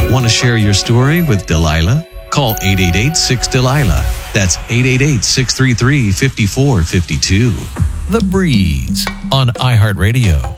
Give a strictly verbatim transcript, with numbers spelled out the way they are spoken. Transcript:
Want to share your story with Delilah? Call eight eight eight, six, Delilah. That's eight eight eight, six three three, five four five two. The Breeze on iHeartRadio.